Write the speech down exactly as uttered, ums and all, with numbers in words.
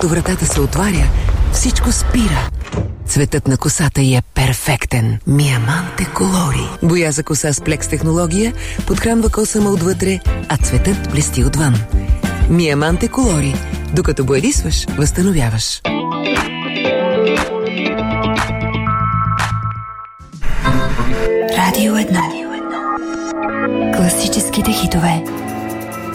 както вратата се отваря, всичко спира. Цветът на косата й е перфектен. Миаманте Колори. Боя за коса с плекс технология подхранва косама отвътре, а цветът блести отвън. Миаманте Колори. Докато боядисваш, възстановяваш. Радио едно. Класическите хитове.